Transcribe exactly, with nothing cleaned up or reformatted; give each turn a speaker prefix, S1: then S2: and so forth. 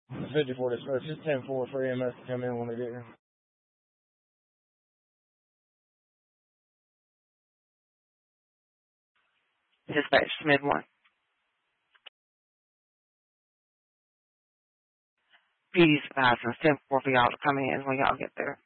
S1: fifty-four dispatch, just ten four for E M S to come in when they get here.
S2: Dispatch Smith one. Please advise us ten four for y'all to come in when y'all get there.